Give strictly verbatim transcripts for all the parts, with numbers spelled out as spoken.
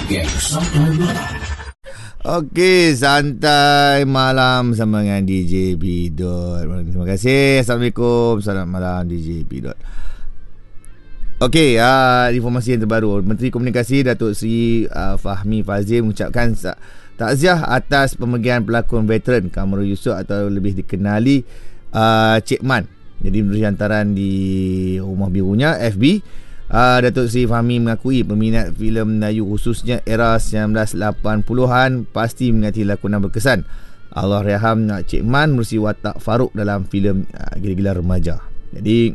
Gang Santai Malam. Okey, santai malam sama dengan D J Bidot. Terima kasih. Assalamualaikum. Selamat malam D J Bidot. Okey, uh, informasi yang terbaru. Menteri Komunikasi Datuk Seri uh, Fahmi Fadzil mengucapkan takziah atas pemergian pelakon veteran Kamarul Yusof atau lebih dikenali uh, Cik Man. Jadi menerusi hantaran di rumah birunya F B, Uh, Datuk Seri Fahmi mengakui peminat filem Melayu khususnya era sembilan belas lapan puluhan pasti mengingati lakonan berkesan Allahyarham Cik Man menerusi watak Farouk dalam filem uh, Gila-Gila Remaja. Jadi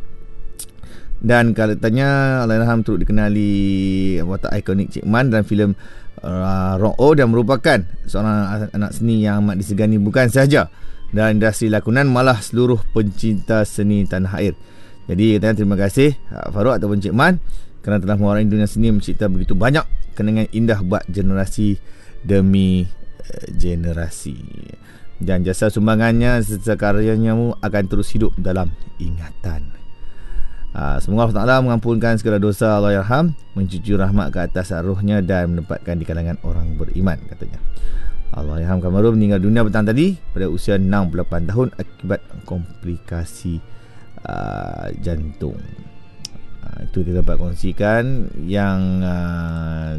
dan katanya Allahyarham turut dikenali watak ikonik Cik Man dalam filem uh, Rong O dan merupakan seorang anak seni yang amat disegani bukan sahaja dalam industri lakonan malah seluruh pencinta seni tanah air. Jadi katanya terima kasih Farouk ataupun Cik Man kerana telah mewarnai dunia seni mencipta begitu banyak kenangan indah buat generasi demi uh, generasi. Dan jasa sumbangannya serta karyanya akan terus hidup dalam ingatan. Uh, semoga Allah Taala mengampunkan segala dosa Allahyarham, mencucur rahmat ke atas rohnya dan menempatkan di kalangan orang beriman, katanya. Allahyarham Kamarul meninggal dunia petang tadi pada usia enam puluh lapan tahun akibat komplikasi Uh, jantung. uh, Itu kita dapat kongsikan yang uh,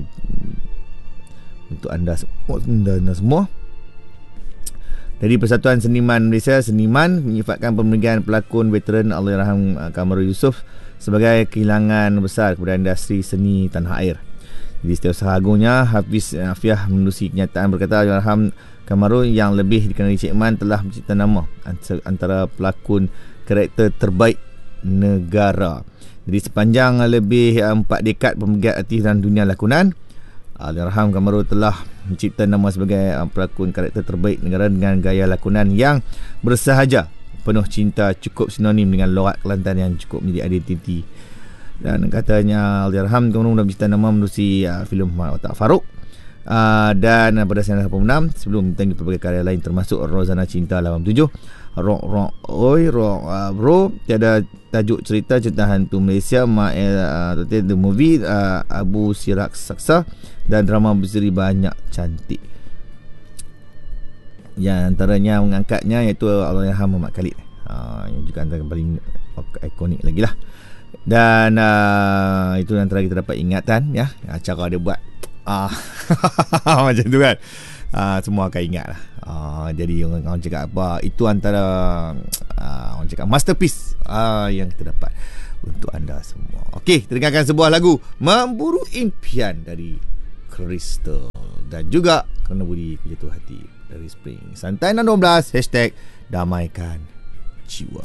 untuk anda semua, anda semua. Dari Persatuan Seniman Malaysia, Seniman menyifatkan pemergian pelakon veteran Allahyarham uh, Kamarul Yusof sebagai kehilangan besar kepada industri seni tanah air. Jadi Setiausaha Agungnya Hafiz Afiah menerusi kenyataan berkata Allahyarham Kamarul yang lebih dikenali Cik Man telah mencipta nama antara pelakon karakter terbaik negara. Jadi sepanjang lebih empat dekad pemergiat aktif dalam dunia lakonan, Allahyarham Kamarul telah mencipta nama sebagai pelakon karakter terbaik negara dengan gaya lakonan yang bersahaja, penuh cinta, cukup sinonim dengan lorak Kelantan yang cukup menjadi identiti. Dan katanya Allahyarham Kamarul dah mencipta nama menerusi uh, filem watak Farouk. Uh, dan pada sembilan belas lapan puluh enam sebelum membintangi pelbagai karya lain termasuk Rozana Cinta lapan puluh tujuh, Rok Rok Oi Rok uh, Bro, tiada tajuk cerita cerita hantu Malaysia, Mael uh, The Movie, uh, Abu Sirak Saksa dan drama berseri Banyak Cantik. Yang antaranya mengangkatnya iaitu Allahyarham Muhammad Khalid, uh, yang juga antara yang paling ikonik lagi lah. Dan uh, itu antara kita dapat ingatan ya, cara dia buat Ah, macam tu kan. Ah, semua akan ingat lah. Ah, jadi orang, orang cakap apa, itu antara ah, orang cakap masterpiece ah, yang kita dapat untuk anda semua. Okey, kita dengarkan sebuah lagu Memburu Impian dari Crystal dan juga Kerana Budi Ku Jatuh Hati dari Spring. Santai enam dua belas hashtag Damaikan Jiwa.